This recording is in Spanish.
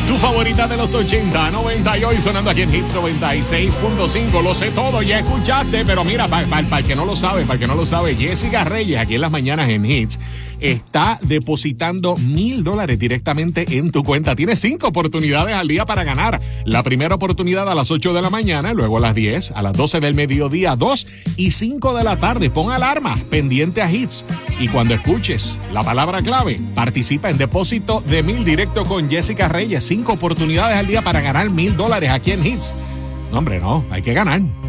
Tu favorita de los 80, 90 y hoy sonando aquí en Hits 96.5. Lo sé todo, ya escuchaste, pero mira, para el que no lo sabe, Jessica Reyes aquí en las mañanas en Hits está depositando $1,000 directamente en tu cuenta. Tienes 5 oportunidades al día para ganar. La primera oportunidad a las 8 de la mañana, luego a las 10, a las 12 del mediodía, 2 y 5 de la tarde. Pon alarmas pendiente a Hits. Y cuando escuches la palabra clave, participa en depósito de 1,000 directo con Jessica Reyes. 5 oportunidades al día para ganar $1,000 aquí en Hits. No, hombre, no, hay que ganar.